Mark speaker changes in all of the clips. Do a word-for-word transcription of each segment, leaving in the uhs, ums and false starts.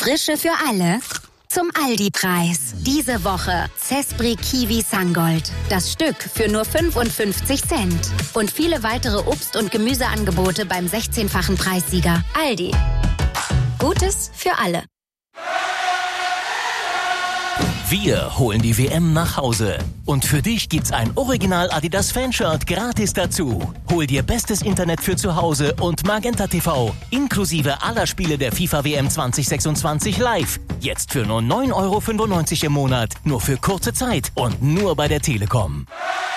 Speaker 1: Frische für alle zum Aldi-Preis. Diese Woche Zespri Kiwi Sangold. Das Stück für nur fünfundfünfzig Cent. Und viele weitere Obst- und Gemüseangebote beim sechzehnfachen Preissieger. Aldi. Gutes für alle.
Speaker 2: Wir holen die W M nach Hause. Und für dich gibt's ein Original Adidas Fanshirt gratis dazu. Hol dir bestes Internet für zu Hause und Magenta T V. Inklusive aller Spiele der FIFA W M zwanzig sechsundzwanzig live. Jetzt für nur neun Euro fünfundneunzig im Monat. Nur für kurze Zeit und nur bei der Telekom.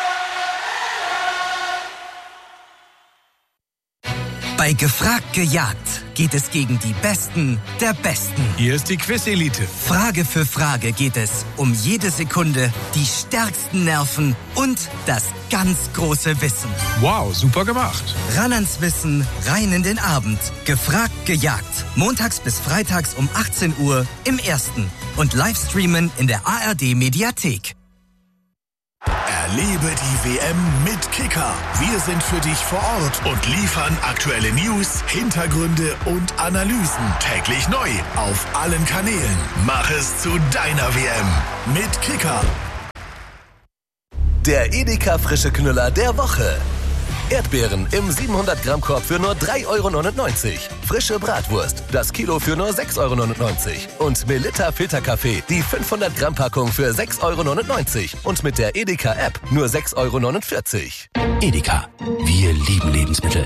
Speaker 3: Bei Gefragt gejagt geht es gegen die Besten der Besten.
Speaker 4: Hier ist die Quiz-Elite.
Speaker 3: Frage für Frage geht es um jede Sekunde, die stärksten Nerven und das ganz große Wissen.
Speaker 4: Wow, super gemacht.
Speaker 3: Ran ans Wissen, rein in den Abend. Gefragt gejagt. Montags bis freitags um achtzehn Uhr im Ersten. Und Livestreamen in der A R D-Mediathek.
Speaker 5: Erlebe die W M mit Kicker. Wir sind für dich vor Ort und liefern aktuelle News, Hintergründe und Analysen täglich neu auf allen Kanälen. Mach es zu deiner W M mit Kicker.
Speaker 6: Der Edeka frische Knüller der Woche. Erdbeeren im siebenhundert Gramm Korb für nur drei Euro neunundneunzig. Frische Bratwurst, das Kilo für nur sechs Euro neunundneunzig. Und Melitta Filterkaffee, die fünfhundert Gramm Packung für sechs Euro neunundneunzig. Und mit der Edeka App nur sechs Euro neunundvierzig.
Speaker 7: Edeka, wir lieben Lebensmittel.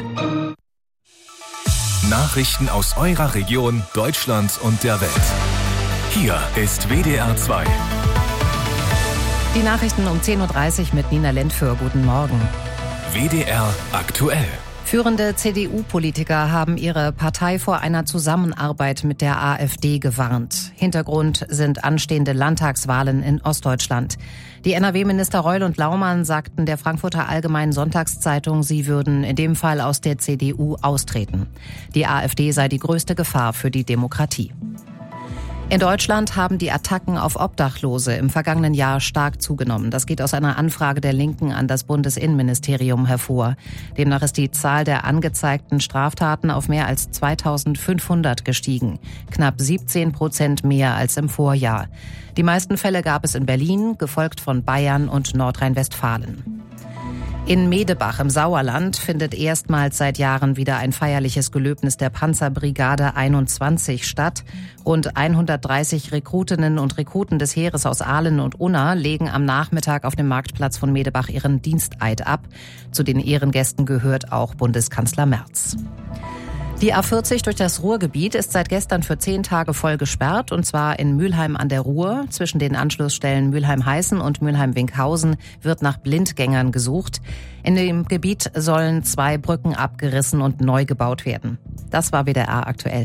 Speaker 8: Nachrichten aus eurer Region, Deutschland und der Welt. Hier ist W D R zwei.
Speaker 9: Die Nachrichten um zehn Uhr dreißig mit Nina Lentföhr. Guten Morgen.
Speaker 8: W D R aktuell.
Speaker 9: Führende C D U-Politiker haben ihre Partei vor einer Zusammenarbeit mit der AfD gewarnt. Hintergrund sind anstehende Landtagswahlen in Ostdeutschland. Die N R W-Minister Reul und Laumann sagten der Frankfurter Allgemeinen Sonntagszeitung, sie würden in dem Fall aus der C D U austreten. Die AfD sei die größte Gefahr für die Demokratie. In Deutschland haben die Attacken auf Obdachlose im vergangenen Jahr stark zugenommen. Das geht aus einer Anfrage der Linken an das Bundesinnenministerium hervor. Demnach ist die Zahl der angezeigten Straftaten auf mehr als zweitausendfünfhundert gestiegen. Knapp siebzehn Prozent mehr als im Vorjahr. Die meisten Fälle gab es in Berlin, gefolgt von Bayern und Nordrhein-Westfalen. In Medebach im Sauerland findet erstmals seit Jahren wieder ein feierliches Gelöbnis der Panzerbrigade einundzwanzig statt. Rund hundertdreißig Rekrutinnen und Rekruten des Heeres aus Aalen und Unna legen am Nachmittag auf dem Marktplatz von Medebach ihren Diensteid ab. Zu den Ehrengästen gehört auch Bundeskanzler Merz. Die A vierzig durch das Ruhrgebiet ist seit gestern für zehn Tage voll gesperrt, und zwar in Mülheim an der Ruhr. Zwischen den Anschlussstellen Mülheim-Heißen und Mülheim-Winkhausen wird nach Blindgängern gesucht. In dem Gebiet sollen zwei Brücken abgerissen und neu gebaut werden. Das war W D R aktuell.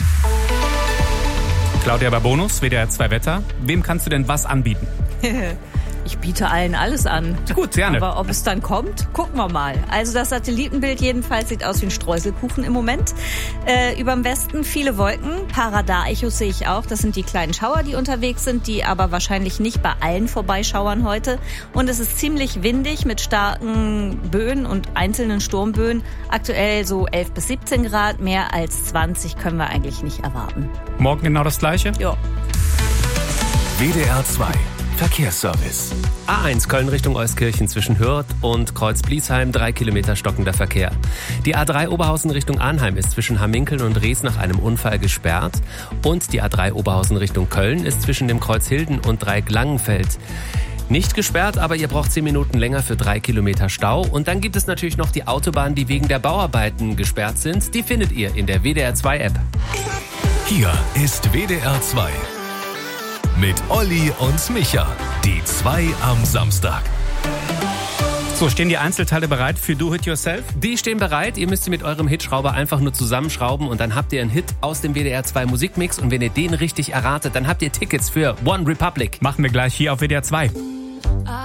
Speaker 10: Claudia Babonus, W D R zwei Wetter. Wem kannst du denn was anbieten?
Speaker 11: Ich biete allen alles an.
Speaker 10: Gut, gerne.
Speaker 11: Aber ob es dann kommt, gucken wir mal. Also das Satellitenbild jedenfalls sieht aus wie ein Streuselkuchen im Moment. Äh, überm Westen viele Wolken, paar Radarechos sehe ich auch. Das sind die kleinen Schauer, die unterwegs sind, die aber wahrscheinlich nicht bei allen vorbeischauern heute. Und es ist ziemlich windig mit starken Böen und einzelnen Sturmböen. Aktuell so elf bis siebzehn Grad, mehr als zwanzig können wir eigentlich nicht erwarten.
Speaker 10: Morgen genau das Gleiche?
Speaker 11: Ja.
Speaker 8: W D R zwei Verkehrsservice.
Speaker 12: A eins Köln Richtung Euskirchen zwischen Hürth und Kreuz-Bliesheim, drei Kilometer stockender Verkehr. Die A drei Oberhausen Richtung Arnheim ist zwischen Hamminkeln und Rees nach einem Unfall gesperrt. Und die A drei Oberhausen Richtung Köln ist zwischen dem Kreuz Hilden und Dreieck-Langenfeld nicht gesperrt, aber ihr braucht zehn Minuten länger für drei Kilometer Stau. Und dann gibt es natürlich noch die Autobahnen, die wegen der Bauarbeiten gesperrt sind. Die findet ihr in der W D R zwei App.
Speaker 8: Hier ist W D R zwei. Mit Olli und Micha. Die zwei am Samstag.
Speaker 10: So, stehen die Einzelteile bereit für Do It Yourself?
Speaker 12: Die stehen bereit. Ihr müsst sie mit eurem Hitschrauber einfach nur zusammenschrauben und dann habt ihr einen Hit aus dem W D R zwei Musikmix. Und wenn ihr den richtig erratet, dann habt ihr Tickets für One Republic.
Speaker 10: Machen wir gleich hier auf W D R zwei.